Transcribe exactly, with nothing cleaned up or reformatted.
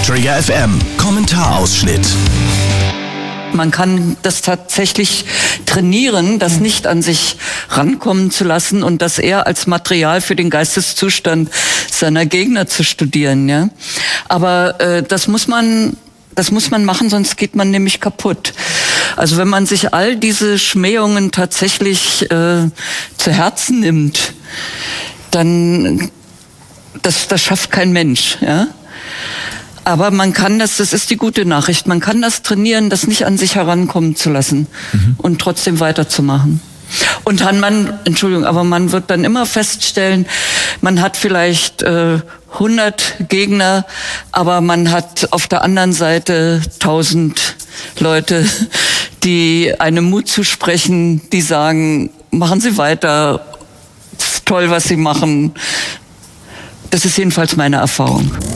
Trigger F M, Kommentarausschnitt. Man kann das tatsächlich trainieren, das nicht an sich rankommen zu lassen und das eher als Material für den Geisteszustand seiner Gegner zu studieren. Ja? Aber äh, das muss man, das muss man machen, sonst geht man nämlich kaputt. Also wenn man sich all diese Schmähungen tatsächlich äh, zu Herzen nimmt, dann das, das schafft kein Mensch. Ja? Aber man kann das, das ist die gute Nachricht, man kann das trainieren, das nicht an sich herankommen zu lassen mhm. und trotzdem weiterzumachen. Und dann man, Entschuldigung, aber man wird dann immer feststellen, man hat vielleicht äh, hundert Gegner, aber man hat auf der anderen Seite tausend Leute, die einem Mut zusprechen, die sagen, machen Sie weiter, es ist toll, was Sie machen. Das ist jedenfalls meine Erfahrung.